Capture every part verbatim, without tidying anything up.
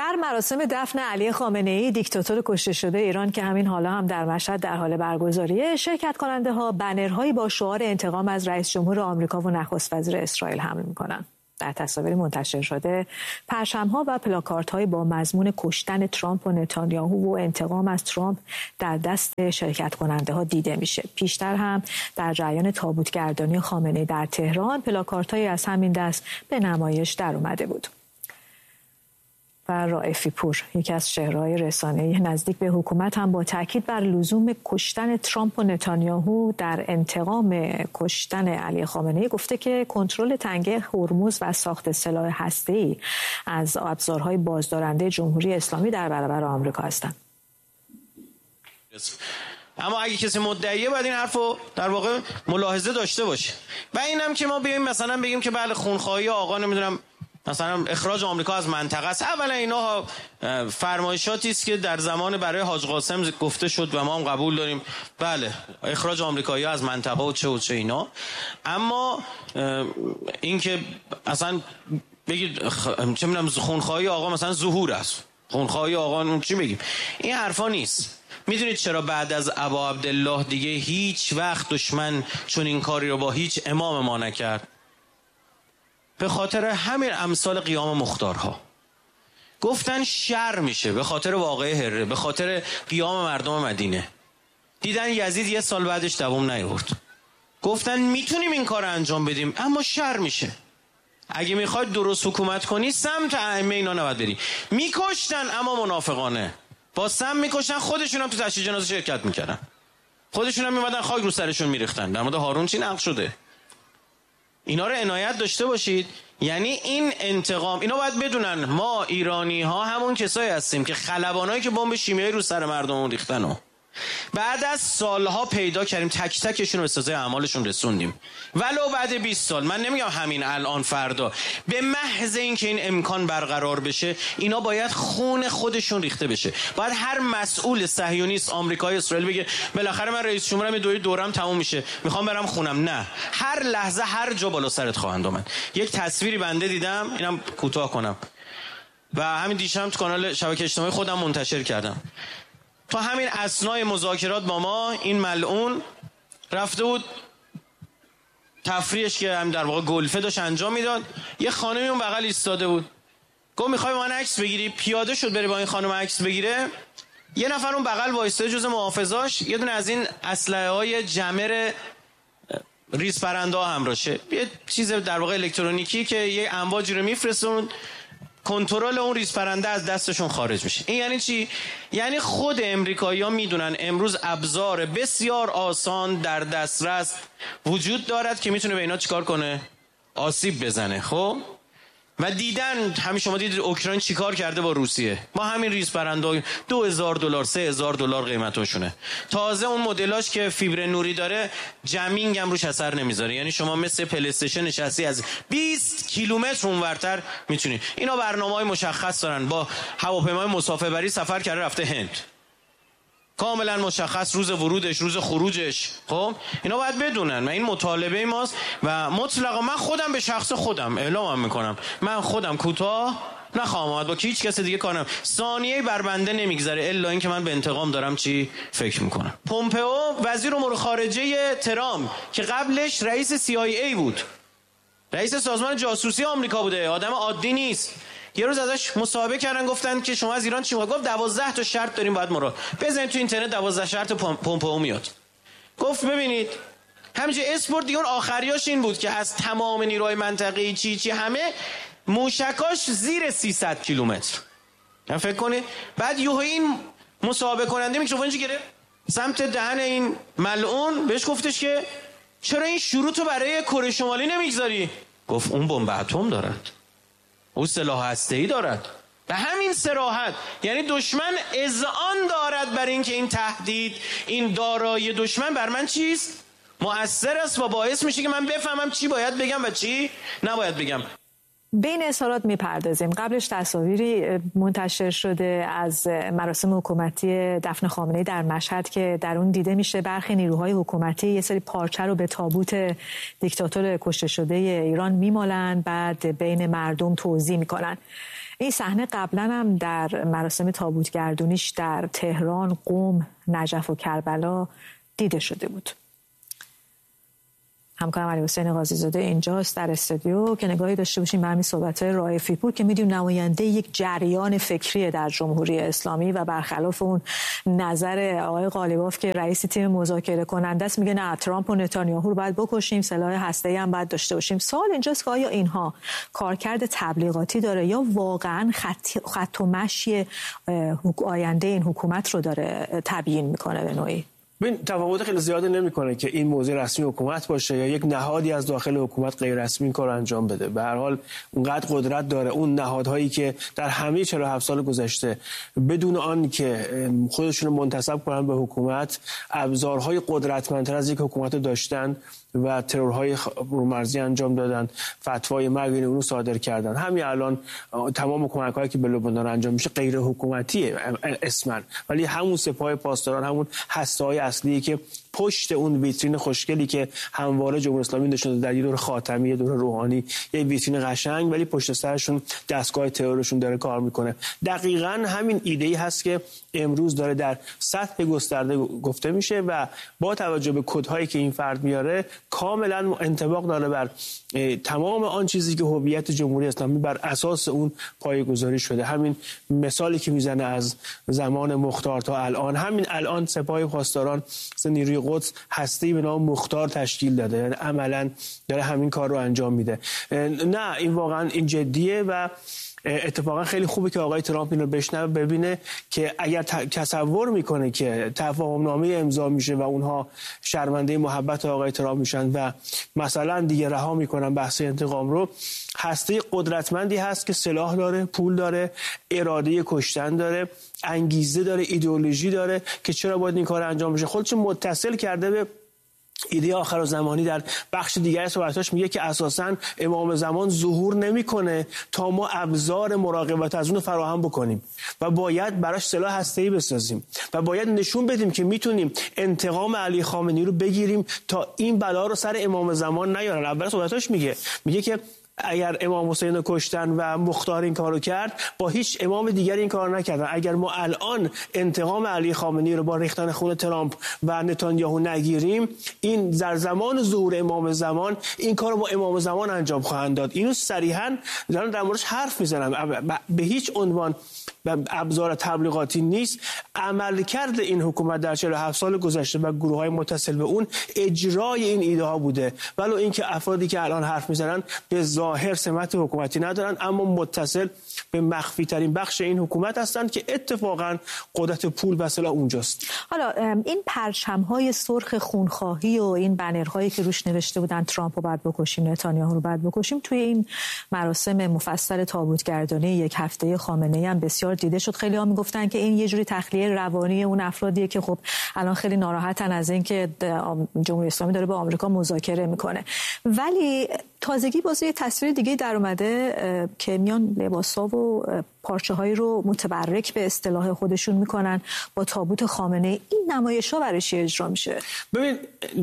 در مراسم دفن علی خامنه‌ای دیکتاتور کشته شده ایران که همین حالا هم در مشهد در حال برگزاریه، شرکت کننده ها بنرهایی با شعار انتقام از رئیس جمهور آمریکا و نخست وزیر اسرائیل حمل می‌کنند. در تصاویر منتشر شده پرچم‌ها و پلاکاردهای با مضمون کشتن ترامپ و نتانیاهو و انتقام از ترامپ در دست شرکت کننده ها دیده میشه. پیشتر هم در جریان تابوتگردانی خامنه‌ای در تهران پلاکاردهایی از همین دست به نمایش در اومده بود. و رائفی پور، یکی از چهره‌های رسانه‌ای نزدیک به حکومت، هم با تاکید بر لزوم کشتن ترامپ و نتانیاهو در انتقام کشتن علی خامنه‌ای گفته که کنترل تنگه هرمز و ساخت سلاح هسته‌ای از ابزارهای بازدارنده جمهوری اسلامی در برابر آمریکا هستند. اما اگه کسی مدعیه باید این حرفو در واقع ملاحظه داشته باشه. و اینم که ما بیایم مثلا بگیم که بله خونخواهی آقا نمیدونم مثلا اخراج آمریکا از منطقه است. اولا اینا فرمایشاتی است که در زمان برای حاج قاسم گفته شد و ما هم قبول داریم، بله اخراج آمریکایی‌ها از منطقه و چه و چه اینا. اما اینکه اصلا بگید خ... چه می‌دونم خونخواهی آقا مثلا ظهور است، خونخواهی آقا چی بگیم، این حرفا نیست. میدونید چرا بعد از ابا عبدالله دیگه هیچ وقت دشمن چون این کاری رو با هیچ امام ما نکرد؟ به خاطر همین امثال قیام مختارها. گفتن شر میشه به خاطر واقعه هره، به خاطر قیام مردم مدینه. دیدن یزید یه سال بعدش دوام نیاورد، گفتن میتونیم این کار انجام بدیم اما شر میشه. اگه میخواید درست حکومت کنی سمت ائمه اینا نباید بری. میکشتن اما منافقانه، با سم میکشتن، خودشون هم تو تشییع جنازه شرکت میکردن، خودشون هم میمدن خاک رو سرشون میریختن. در مورد هارون چی نقل شده؟ اینا رو عنایت داشته باشید. یعنی این انتقام، اینا باید بدونن ما ایرانی ها همون کسایی هستیم که خلبانایی که بمب شیمیایی رو سر مردمون ریختن و بعد از سالها پیدا کردیم، تک تکشون رو به سزای اعمالشون رسوندیم. ولو بعد بیست سال، من نمیگم همین الان فردا، به محض اینکه این امکان برقرار بشه اینا باید خون خودشون ریخته بشه. باید هر مسئول صهیونیست آمریکایی اسرائیل بگه بالاخره من رئیس جمهورم، دوی دورم تموم میشه میخوام برم خونم. نه، هر لحظه هر جا بالا سرت خواهند اومد. یک تصویری بنده دیدم، اینم کوتاه کنم و همین دیشب تو کانال شبکه اجتماعی خودم منتشر کردم. تو همین اثنای مذاکرات با ما این ملعون رفته بود تفریحش که هم در واقع گلفه داشت انجام میداد، یه خانمی اون بغل ایستاده بود، گفت میخوای با من عکس بگیری؟ پیاده شد بره با این خانم عکس بگیره. یه نفر اون بغل وایساده جز محافظاش یه دونه از این اسلحه های جمر ریز پرنده ها همراشه، یه چیز در واقع الکترونیکی که یه امواجی رو میفرستون، کنترل اون ریز پرنده از دستشون خارج میشه. این یعنی چی؟ یعنی خود امریکایی‌ها میدونن امروز ابزار بسیار آسان در دسترس وجود دارد که میتونه به اینا چیکار کنه؟ آسیب بزنه. خب و دیدن همین، شما دیدید اوکراین چیکار کرده با روسیه. ما همین ریز پرنده دو هزار دلار سه هزار دلار قیمتاشونه. تازه اون مدلاش که فیبر نوری داره جمینگ هم روش اثر نمیذاره، یعنی شما مثل پلی استیشن نشستی از بیست کیلومتر اونورتر میتونی. اینا برنامه‌های مشخص دارن، با هواپیمای مسافربری سفر کرده رفته هند، کاملا مشخص روز ورودش روز خروجش. خب اینا باید بدونن. من این مطالبه ماست و مطلقا من خودم به شخص خودم اعلامم میکنم، من خودم کوتاه نخواهم آمد با هیچ کس دیگه کارم ثانیه‌ای بر بنده نمیگذره الا اینکه من به انتقام دارم چی فکر میکنم. پومپئو وزیر امور خارجه ترامپ که قبلش رئیس سی آی ای بود، رئیس سازمان جاسوسی آمریکا بوده، آدم عادی نیست. یه روز ازش مصاحبه کردن، گفتن که شما از ایران چی می‌خواید؟ گفت دوازده تا شرط داریم باید مرا بزنید تو اینترنت، دوازده شرط پومپئو میاد. گفت ببینید همینجا اسپورت دیگه، اون آخریاش این بود که از تمام نیروهای منطقه‌ای چی چی همه موشکاش زیر سیصد کیلومتر. یعنی فکر کنید بعد یهو این مصاحبه کننده میکروفونش گرفت سمت دهن این ملعون، بهش گفتش که چرا این شروطو برای کره شمالی نمیگذاری؟ گفت اون بمب اتم دارد، او سلاح هسته‌ای دارد. به همین صراحت یعنی دشمن اذعان دارد بر اینکه این تهدید، این دارایی دشمن بر من چیست؟ مؤثر است و باعث میشه که من بفهمم چی باید بگم و چی نباید بگم. بین اظهارات میپردازیم. قبلش تصاویری منتشر شده از مراسم حکومتی دفن خامنه‌ای در مشهد که در اون دیده میشه برخی نیروهای حکومتی یه سری پارچه رو به تابوت دیکتاتور کشته شده ایران میمالن، بعد بین مردم توزیع میکنن. این صحنه قبلا هم در مراسم تابوتگردونیش در تهران، قم، نجف و کربلا دیده شده بود. همکارم علی حسین قاضی زاده اینجاست در استودیو که نگاهی داشته باشیم به همین صحبت‌های رائفی پور که میدونیم نماینده یک جریان فکری در جمهوری اسلامی و برخلاف اون نظر آقای قالیباف که رئیس تیم مذاکره کننده است، میگه نه ترامپ و نتانیاهو رو باید بکشیم، سلاح هسته‌ای هم باید داشته باشیم. سوال اینجاست که آیا اینها کارکرد تبلیغاتی داره یا واقعا خط, خط و مشی آینده این حکومت رو داره تبیین میکنه به نوعی؟ ببین تفاوت خیلی زیاده نمیکنه که این موضوع رسمی حکومت باشه یا یک نهادی از داخل حکومت غیر رسمی این کارو انجام بده. به هر حال اونقدر قدرت داره اون نهادهایی که در همه چهل و هفت سال گذشته بدون آن که خودشون منتسب کنن به حکومت ابزارهای قدرتمندتر از یک حکومت داشتن و ترورهای رومرزی انجام دادن، فتوای مرگ این رو صادر کردن. همین الان تمام کمک‌هایی که به لبنان انجام میشه غیر حکومتیه اسمن، ولی همون سپاه پاسداران، همون هسته‌های اصلی که پشت اون ویترین خوشگلی که همواره جمهوری اسلامی نشون در یه دور خاتمی، یه دور روحانی، یه ویترین قشنگ، ولی پشت سرشون دستگاه ترورشون داره کار میکنه. دقیقاً همین ایده‌ای هست که امروز داره در سطح گسترده گفته میشه و با توجه به کدهایی که این فرد میاره کاملا انطباق داره بر تمام آن چیزی که هویت جمهوری اسلامی بر اساس اون پایه‌گذاری شده. همین مثالی که میزنه از زمان مختار تا الان، همین الان سپاه پاسداران نیروی قدس هسته‌ای به نام مختار تشکیل داده، یعنی عملاً داره همین کار رو انجام میده. نه این واقعا این جدیه و اتفاقا خیلی خوبه که آقای ترامپ اینو بشنوه، ببینه که اگر تصور میکنه که تفاهم نامه امضا میشه و اونها شرمنده محبت آقای ترامپ میشن و مثلا دیگه رها میکنن بحث انتقام رو، هسته قدرتمندی هست که سلاح داره، پول داره، اراده کشتن داره، انگیزه داره، ایدئولوژی داره که چرا باید این کار انجام بشه. خودش متصل کرده به ایده آخرالزمانی. در بخش دیگر صحبتاش میگه که اساساً امام زمان ظهور نمیکنه تا ما ابزار مراقبت از اون فراهم بکنیم و باید براش سلاح هسته‌ای بسازیم و باید نشون بدیم که میتونیم انتقام علی خامنه‌ای رو بگیریم تا این بلا رو سر امام زمان نیارن. اول صحبتاش میگه میگه که اگر امام حسین رو کشتن و مختار این کارو کرد، با هیچ امام دیگری این کار نکردن. اگر ما الان انتقام علی خامنه‌ای رو با ریختن خون ترامپ و نتانیاهو نگیریم، این در زمان ظهور امام زمان این کارو با امام زمان انجام خواهند داد. اینو صریحاً دارن در موردش حرف میزنن. به هیچ عنوان ابزار تبلیغاتی نیست. عملکرد این حکومت در چهل و هفت سال گذشته و گروه‌های متصل به اون اجرای این ایده ها بوده، ولو اینکه افرادی که الان حرف میزنن به ظاهر سمت حکومتی ندارن اما متصل به مخفی ترین بخش این حکومت هستند که اتفاقا قدرت پول و سلاح اونجاست. حالا این پرچم های سرخ خونخواهی و این بنرهایی که روش نوشته بودن ترامپ رو باید بکشیم، نتانیاهو رو باید بکشیم، توی این مراسم مفصل تابوتگردانی یک هفته خامنه‌ای هم بسیار دیده شد. خیلی ها میگفتن که این یه جوری تخلیه روانی اون افرادیه که خب الان خیلی ناراحتن از اینکه جمهوری اسلامی داره با آمریکا مذاکره میکنه. ولی تازگی باز یه تصویر دیگه در اومده که میان لباسا و پارچه هایی رو متبرک به اصطلاح خودشون میکنن با تابوت خامنه‌ای. این نمایش ها برای چی اجرا میشه؟ ببین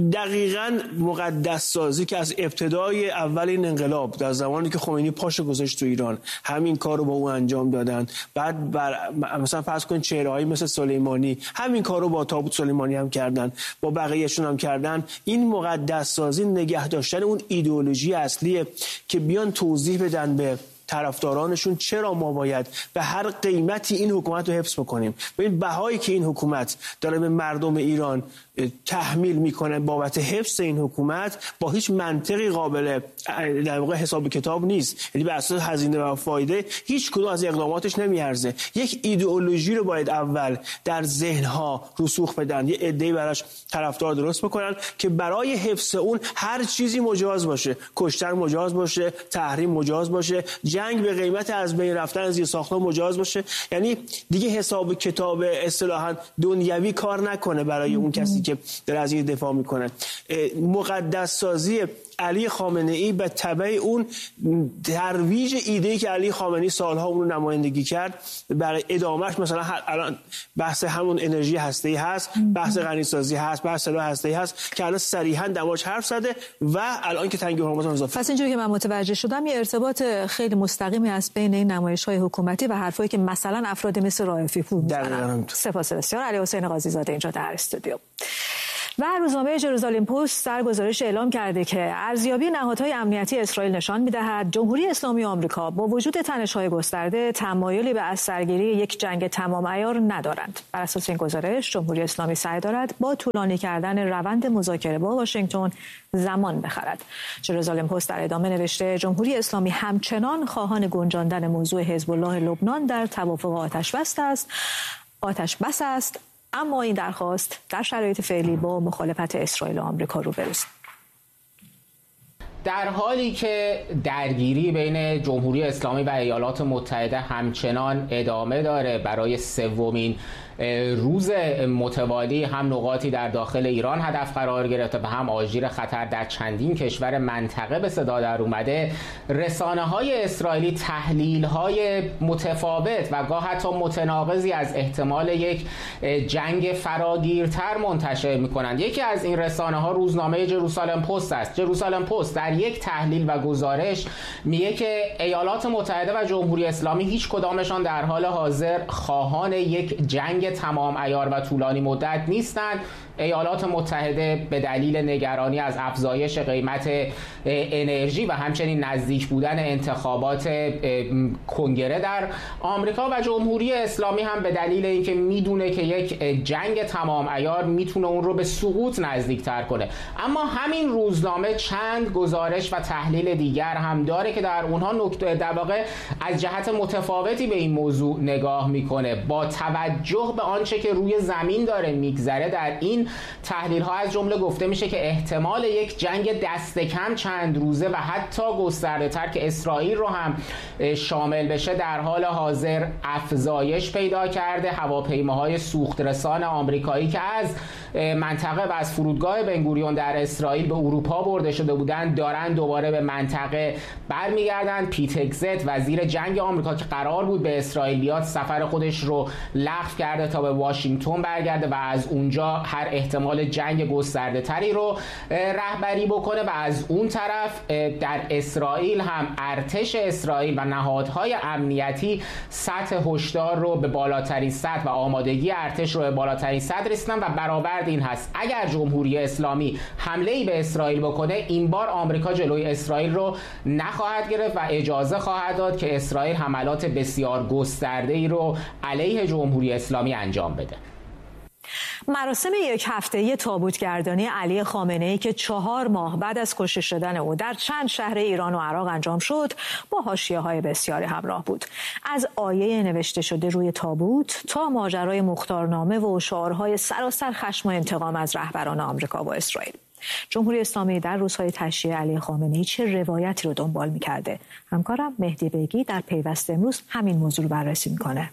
دقیقاً مقدس سازی که از ابتدای اول این انقلاب در زمانی که خمینی پاشو گذاشت تو ایران همین کار رو با اون انجام دادن. بعد بر مثلا فرض کن چهره‌هایی مثل سلیمانی همین کار رو با تابوت سلیمانی هم کردن، با بقیه‌شون هم کردن. این مقدس سازی نگه داشتن اون ایدئولوژی اصلیه که بیان توضیح بدن به طرفدارانشون چرا ما باید به هر قیمتی این حکومت رو حفظ بکنیم. ببین بهایی که این حکومت داره به مردم ایران تحمیل میکنه بابت حفظ این حکومت با هیچ منطقی قابل در واقع حساب کتاب نیست. یعنی به اساس هزینه و فایده هیچ کدوم از اقداماتش نمیارزه. یک ایدئولوژی رو باید اول در ذهنها رسوخ بدن، یه عده‌ای براش طرفدار درست بکنن که برای حفظ اون هر چیزی مجاز باشه، کشتن مجاز باشه، تحریم مجاز باشه، جنگ به قیمت از بین رفتن از یه ساختمان مجاز باشه. یعنی دیگه حساب کتاب اصطلاحاً دنیوی کار نکنه برای اون کسی که در از این دفاع میکنه. مقدس سازی علی خامنه‌ای به تبع اون ترویج ایده‌ای که علی خامنه‌ای سالها اون رو نمایندگی کرد برای ادامهش، مثلا الان بحث همون انرژی هسته‌ای هست، بحث غنیسازی هست، بحث سلاح هسته‌ای هست که الان صریحا دماغ حرف زده و الان که تنگ هرمز اضافه. پس اینجوری که من متوجه شدم یه ارتباط خیلی مستقیمی هست بین این نمایش‌های حکومتی و حرفایی که مثلا افرادی مثل رائفی پور می‌زنن. سپاس بسیار. علی حسین قاضی زاده اینجا در استودیو. و روزنامه جروزالم پست در گزارش اعلام کرده که ارزیابی نهادهای امنیتی اسرائیل نشان می‌دهد جمهوری اسلامی آمریکا با وجود تنش‌های گسترده تمایلی به از سرگیری یک جنگ تمام عیار ندارند. بر اساس این گزارش جمهوری اسلامی سعی دارد با طولانی کردن روند مذاکره با واشنگتن زمان بخرد. جروزالم پست در ادامه نوشته جمهوری اسلامی همچنان خواهان گنجاندن موضوع حزب الله لبنان در توافق آتش بس است. آتش بس است. اما این درخواست در شرایط فعلی با مخالفت اسرائیل و آمریکا روبروست. در حالی که درگیری بین جمهوری اسلامی و ایالات متحده همچنان ادامه داره، برای سومین روز متوالی هم نقاطی در داخل ایران هدف قرار گرفته و هم آژیر خطر در چندین کشور منطقه به صدا در اومده، رسانه‌های اسرائیلی تحلیل‌های متفاوت و گاه حتی متناقضی از احتمال یک جنگ فراگیرتر منتشر می‌کنند. یکی از این رسانه‌ها روزنامه جروزالم پست است. جروزالم پست در یک تحلیل و گزارش میگه که ایالات متحده و جمهوری اسلامی هیچ کدامشان در حال حاضر خواهان یک جنگ تمام عیار و طولانی مدت نیستند. ایالات متحده به دلیل نگرانی از افزایش قیمت انرژی و همچنین نزدیک بودن انتخابات کنگره در آمریکا و جمهوری اسلامی هم به دلیل اینکه میدونه که یک جنگ تمام عیار میتونه اون رو به سقوط نزدیکتر کنه. اما همین روزنامه چند گزارش و تحلیل دیگر هم داره که در اونها نکته در واقع از جهت متفاوتی به این موضوع نگاه میکنه. با توجه به آنچه که روی زمین داره میگذره در این تحلیل ها از جمله گفته میشه که احتمال یک جنگ دست کم چند روزه و حتی گسترده تر که اسرائیل رو هم شامل بشه در حال حاضر افزایش پیدا کرده. هواپیماهای سوخترسان آمریکایی که از منطقه و از فرودگاه بنگوریون در اسرائیل به اروپا برده شده بودند دارن دوباره به منطقه برمیگردن. پیت هگزت وزیر جنگ آمریکا که قرار بود به اسرائیل بیاد سفر خودش رو لغو کرده تا به واشنگتن برگرده و از اونجا هر احتمال جنگ گسترده تری رو رهبری بکنه. و از اون طرف در اسرائیل هم ارتش اسرائیل و نهادهای امنیتی سطح هشدار رو به بالاترین سطح و آمادگی ارتش رو به بالاترین سطح رسوندن و برآورد این هست اگر جمهوری اسلامی حمله‌ای به اسرائیل بکنه این بار آمریکا جلوی اسرائیل رو نخواهد گرفت و اجازه خواهد داد که اسرائیل حملات بسیار گسترده‌ای رو علیه جمهوری اسلامی انجام بده. مراسم یک هفته‌ای تابوتگردانی علی خامنه‌ای که چهار ماه بعد از کشته شدن او در چند شهر ایران و عراق انجام شد با حاشیه‌های بسیاری همراه بود. از آیه نوشته شده روی تابوت تا ماجرای مختارنامه و شعارهای سراسر خشم و انتقام از رهبران آمریکا و اسرائیل. جمهوری اسلامی در روزهای تشییع علی خامنه‌ای چه روایتی رو دنبال می‌کرده؟ همکارم مهدی بیگی در پیوست امروز همین موضوع رو بررسی می‌کنه.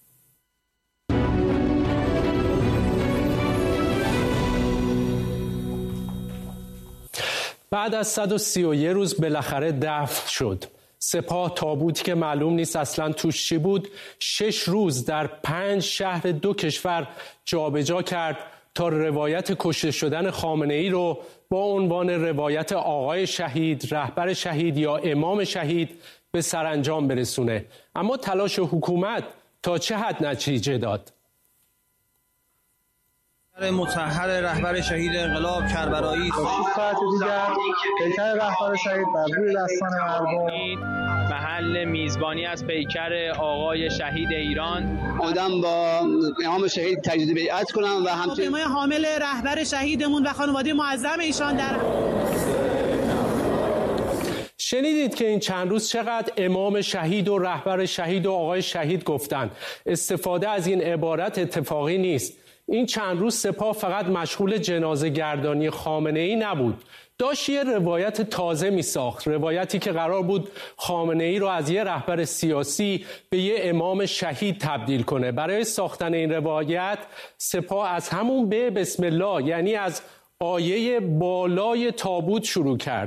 بعد از صد و سی و یک روز بالاخره دفن شد. سپاه تابوتی که معلوم نیست اصلا توش چی بود شش روز در پنج شهر دو کشور جابجا کرد تا روایت کشته شدن خامنه‌ای رو با عنوان روایت آقای شهید، رهبر شهید یا امام شهید به سرانجام برسونه. اما تلاش حکومت تا چه حد نتیجه داد؟ مطهر رهبر شهید انقلاب کربلایی شش ساعت دیگر پیکر رهبر شهید بر روی دستان مردم محل میزبانی از پیکر آقای شهید ایران آدم با امام شهید تجدید بیعت کنم و همچنین هواپیمای حامل رهبر شهیدمون و خانواده معظم ایشان در شنیدید که این چند روز چقدر امام شهید و رهبر شهید و آقای شهید گفتن. استفاده از این عبارت اتفاقی نیست. این چند روز سپاه فقط مشغول جنازه گردانی خامنه‌ای نبود. داشت یه روایت تازه می ساخت. روایتی که قرار بود خامنه‌ای رو از یه رهبر سیاسی به یه امام شهید تبدیل کنه. برای ساختن این روایت سپاه از همون به بسم الله یعنی از آیه بالای تابوت شروع کرد.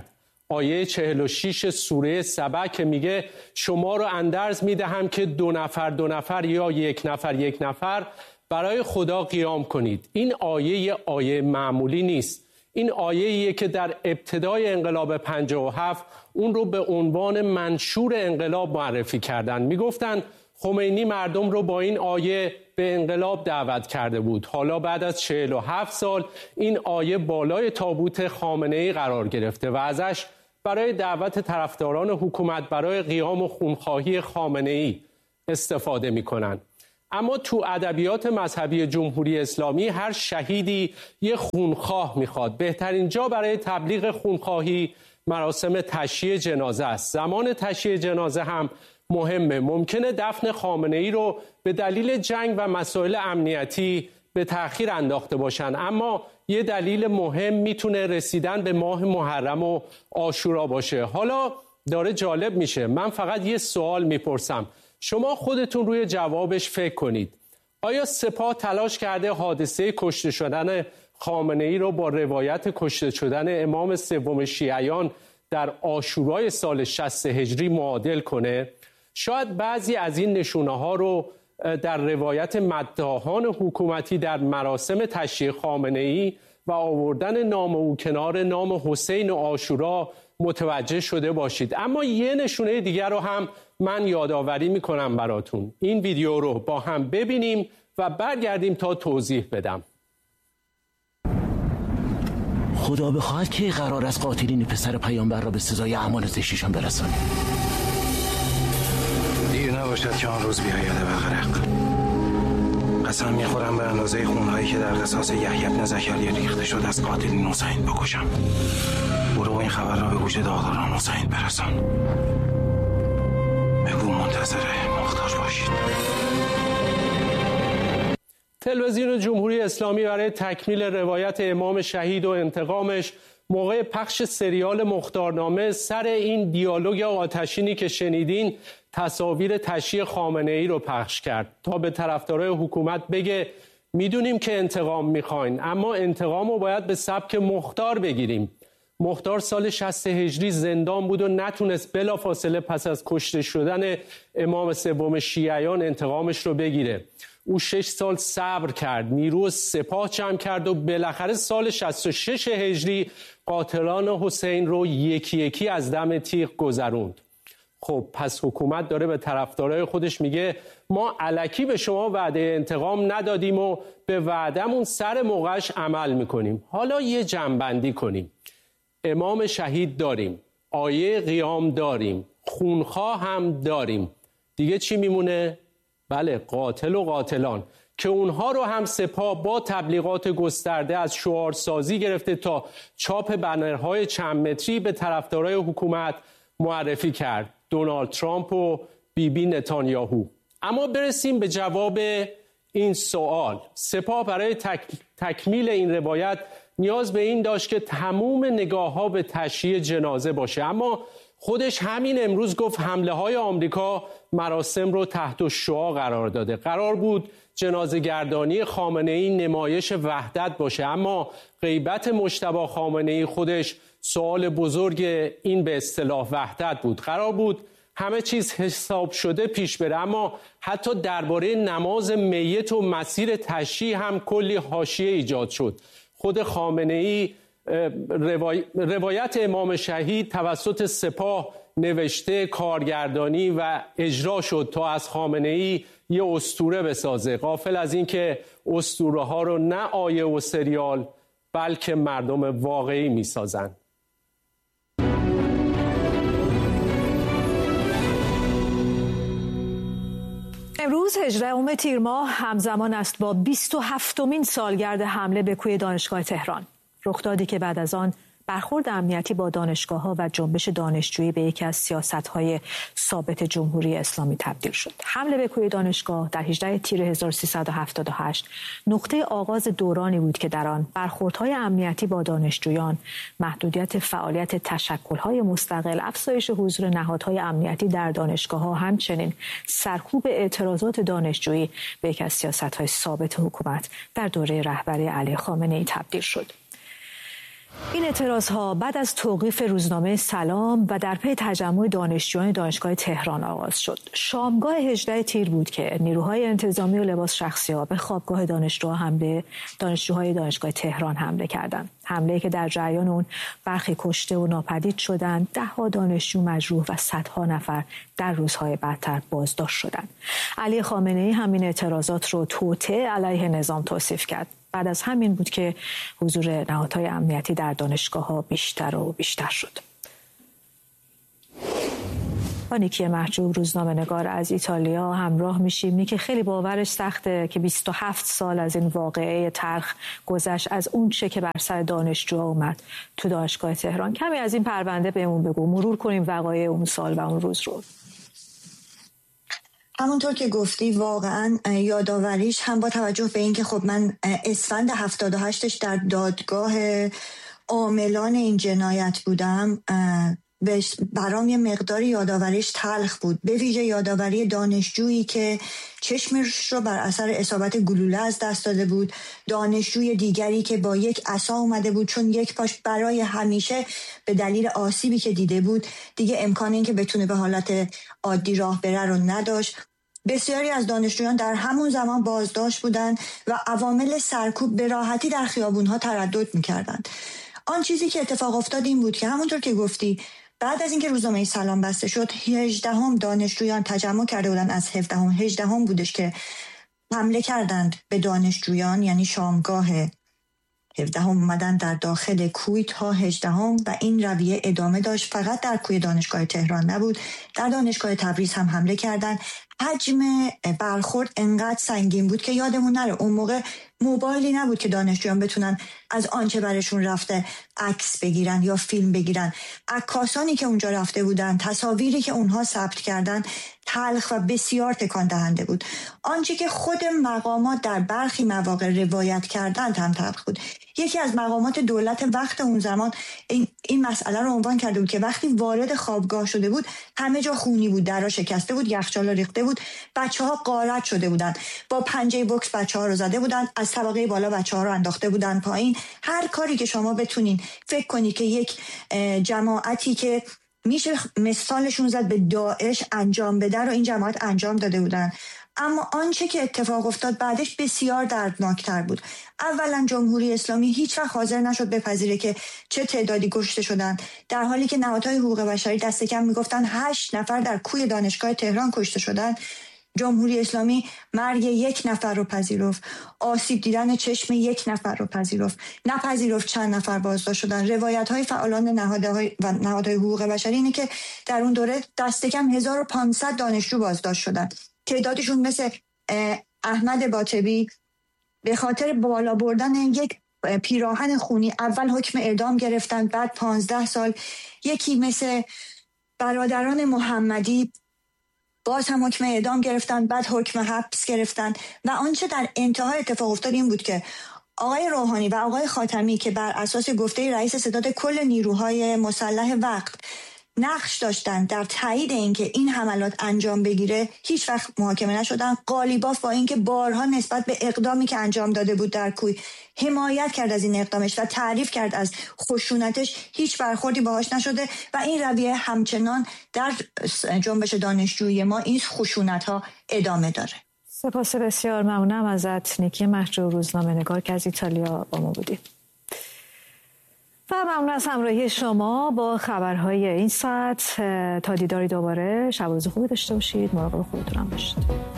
آیه چهل و شش سوره سبع که میگه شما رو اندرز میدهم که دو نفر دو نفر یا یک نفر یک نفر برای خدا قیام کنید. این آیه یه آیه معمولی نیست. این آیه‌ایه که در ابتدای انقلاب پنجاه و هفت اون رو به عنوان منشور انقلاب معرفی کردن. میگفتن خمینی مردم رو با این آیه به انقلاب دعوت کرده بود. حالا بعد از چهل و هفت سال این آیه بالای تابوت خامنه‌ای قرار گرفته و ازش برای دعوت طرفداران حکومت برای قیام و خونخواهی خامنه‌ای استفاده می‌کنند. اما تو ادبیات مذهبی جمهوری اسلامی هر شهیدی یه خونخواه میخواد. بهترین جا برای تبلیغ خونخواهی مراسم تشییع جنازه است. زمان تشییع جنازه هم مهمه. ممکنه دفن خامنه‌ای رو به دلیل جنگ و مسائل امنیتی به تأخیر انداخته باشن، اما یه دلیل مهم میتونه رسیدن به ماه محرم و عاشورا باشه. حالا داره جالب میشه. من فقط یه سوال میپرسم، شما خودتون روی جوابش فکر کنید. آیا سپاه تلاش کرده حادثه کشته شدن خامنه‌ای رو با روایت کشته شدن امام سوم شیعیان در عاشورای سال شصت هجری معادل کنه؟ شاید بعضی از این نشونه‌ها رو در روایت مداحان حکومتی در مراسم تشییع خامنه‌ای و آوردن نام او کنار نام حسین و عاشورا متوجه شده باشید. اما یه نشونه دیگر رو هم من یادآوری میکنم براتون. این ویدیو رو با هم ببینیم و برگردیم تا توضیح بدم. خدا بخواهد که قرار است قاتلین پسر پیامبر را به سزای اعمال زشتشان برسانیم. دیر نباشد که آن روز بیاید به غرق. قسم میخورم به اندازه خونهایی که در قصاص یحیی بن زکریا ریخته شد از قاتلین حسین بکشم. برو این خبر را به گوش داداران حسین برسان. بگو منتظر مختار باشید. تلویزیون جمهوری اسلامی برای تکمیل روایت امام شهید و انتقامش موقع پخش سریال مختارنامه سر این دیالوگ آتشینی که شنیدین تصاویر تشییع خامنه‌ای رو پخش کرد تا به طرفدارای حکومت بگه میدونیم که انتقام میخواین، اما انتقام رو باید به سبک مختار بگیریم. مختار سال شصت هجری زندان بود و نتونست بلافاصله پس از کشته شدن امام سوم شیعیان انتقامش رو بگیره. او شش سال صبر کرد، نیرو سپاه جمع کرد و بالاخره سال شصت و شش هجری قاتلان حسین رو یکی یکی از دم تیغ گذروند. خب پس حکومت داره به طرفدارای خودش میگه ما الکی به شما وعده انتقام ندادیم و به وعدمون سر موقعش عمل میکنیم. حالا یه جمع‌بندی کنیم. امام شهید داریم، آیه قیام داریم، خونخواه هم داریم. دیگه چی میمونه؟ بله، قاتل و قاتلان که اونها رو هم سپاه با تبلیغات گسترده از شعارسازی گرفته تا چاپ بنرهای چند متری به طرفدارای حکومت معرفی کرد. دونالد ترامپ و بیبی نتانیاهو. اما برسیم به جواب این سوال. سپاه برای تک... تکمیل این روایت نیاز به این داشت که تموم نگاه ها به تشییع جنازه باشه، اما خودش همین امروز گفت حمله های آمریکا مراسم رو تحت الشعاع قرار داده. قرار بود جنازه گردانی خامنه‌ای نمایش وحدت باشه، اما غیبت مجتبی خامنه‌ای خودش سوال بزرگ این به اصطلاح وحدت بود. قرار بود همه چیز حساب شده پیش بره، اما حتی درباره نماز میت و مسیر تشییع هم کلی حاشیه ایجاد شد. خود خامنه‌ای روای... روایت امام شهید توسط سپاه نوشته، کارگردانی و اجرا شد تا از خامنه‌ای یه اسطوره بسازه، غافل از این که اسطوره ها رو نه آیه و سریال بلکه مردم واقعی میسازن. امروز هجدهم تیر ماه همزمان است با بیست و هفتمین سالگرد حمله به کوی دانشگاه تهران. رخدادی که بعد از آن برخورد امنیتی با دانشگاه‌ها و جنبش دانشجویی به یکی از سیاست‌های ثابت جمهوری اسلامی تبدیل شد. حمله به کوی دانشگاه در هجدهم تیر هزار و سیصد و هفتاد و هشت نقطه آغاز دورانی بود که در آن برخوردهای امنیتی با دانشجویان، محدودیت فعالیت تشکل‌های مستقل، افزایش حضور نهادهای امنیتی در دانشگاه‌ها، همچنین سرکوب اعتراضات دانشجویی به یکی از سیاست‌های ثابت حکومت در دوره رهبری علی خامنه‌ای تبدیل شد. این اعتراضها بعد از توقیف روزنامه سلام و در پی تجمع دانشجویان دانشگاه تهران آغاز شد. شامگاه هجدهم تیر بود که نیروهای انتظامی و لباس شخصی‌ها به خوابگاه دانشجوها حمله دانشجوهای دانشگاه تهران حمله کردند. حمله‌ای که در جریان اون برخی کشته و ناپدید شدند، ده‌ها دانشجو مجروح و صدها نفر در روزهای بعدتر بازداشت شدند. علی خامنه‌ای همین اعتراضات رو توطئه علیه نظام توصیف کرد. بعد از همین بود که حضور نهادهای امنیتی در دانشگاه‌ها بیشتر و بیشتر شد. با نیکی محجوب روزنامه‌نگار از ایتالیا همراه میشیم. نیکی، خیلی باورش سخته که بیست و هفت سال از این واقعه تلخ گذشت، از اون چه که بر سر دانشجوها اومد تو دانشگاه تهران. کمی از این پرونده بهمون بگو، مرور کنیم وقایع اون سال و اون روز رو. همونطور که گفتی واقعا یادآوریش هم با توجه به اینکه خب من اسفند هفتاد و هشتش در دادگاه عاملان این جنایت بودم، برام یه مقدار یادآوریش تلخ بود، به ویژه یادآوری دانشجویی که چشمش رو بر اثر اصابت گلوله از دست داده بود، دانشجوی دیگری که با یک عصا اومده بود چون یک پاش برای همیشه به دلیل آسیبی که دیده بود دیگه امکان این که بتونه به حالت عادی راه بره رو نداشت. بسیاری از دانشجویان در همون زمان بازداشت بودند و عوامل سرکوب به راحتی در خیابونها تردد می‌کردند. آن چیزی که اتفاق افتاد این بود که همونطور که گفتی بعد از اینکه روزنامه سلام بسته شد، هجدهم دانشجویان تجمع کرده بودند، از هفدهم هجدهم بودش که حمله کردند به دانشجویان، یعنی شامگاه هفدهم اومدن در داخل کوی تا هجدهم و این رویه ادامه داشت. فقط در کوی دانشگاه تهران نبود، در دانشگاه تبریز هم حمله کردند. حجم برخورد انقدر سنگین بود که یادمون نره اون موقع موبایلی نبود که دانشجویان بتونن از آنچه برشون رفته عکس بگیرن یا فیلم بگیرن. عکاسانی که اونجا رفته بودن، تصاویری که اونها ثبت کردن تلخ و بسیار تکان دهنده بود. آنچه که خود مقامات در برخی مواقع روایت کردند هم تلخ بود. یکی از مقامات دولت وقت اون زمان این, این مسئله رو عنوان کرده بود که وقتی وارد خوابگاه شده بود همه جا خونی بود، درها شکسته بود، یخچالا ریخته بود، بچه‌ها غارت شده بودن، با پنجه بوکس بچه‌ها رو زده بودن، از طبقه بالا بچه‌ها رو انداخته بودن پایین. هر کاری که شما بتونین فکر کنی که یک جماعتی که میشه مثالشون زد به داعش انجام بده رو این جماعت انجام داده بودن. اما آنچه که اتفاق افتاد بعدش بسیار دردناکتر بود. اولا جمهوری اسلامی هیچ وقت حاضر نشد بپذیره که چه تعدادی کشته شدن، در حالی که نهادهای حقوق بشری دست کم میگفتن هشت نفر در کوی دانشگاه تهران کشته شدن. جمهوری اسلامی مرگ یک نفر رو پذیرفت، آسیب دیدن چشم یک نفر رو پذیرفت، نپذیرفت چند نفر بازداشت شدن. روایت های فعالان نهادهای و نهادهای حقوق بشری اینه که در اون دوره دست کم هزار و پانصد دانشجو بازداشت شدن. تعدادشون مثل احمد باطبی به خاطر بالا بردن یک پیراهن خونی اول حکم اعدام گرفتن، بعد پانزده سال. یکی مثل برادران محمدی باز هم حکم اعدام گرفتن، بعد حکم حبس گرفتن. و آنچه در انتها اتفاق افتاد این بود که آقای روحانی و آقای خاتمی که بر اساس گفته رئیس ستاد کل نیروهای مسلح وقت نقش داشتن در تایید اینکه این حملات انجام بگیره، هیچ وقت محاکمه نشدن. قالیباف با اینکه بارها نسبت به اقدامی که انجام داده بود در کوی حمایت کرد از این اقدامش و تعریف کرد از خشونتش، هیچ برخوردی باهاش نشده و این رویه همچنان در جنبش دانشجویی ما این خشونت‌ها ادامه داره. سپاس بسیار ممنونم ازت نیکی محجوب، روزنامه‌نگار که از ایتالیا با ما بودید. و ممنون از همراهی شما با خبرهای این ساعت. تا دیداری دوباره، شب و روز خوبی داشته باشید، مراقب خودتون هم باشید.